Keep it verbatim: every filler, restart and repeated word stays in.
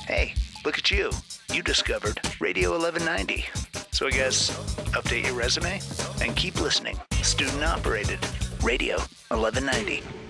Hey, look at you. You discovered Radio eleven ninety. So I guess update your resume and keep listening. Student operated Radio eleven ninety.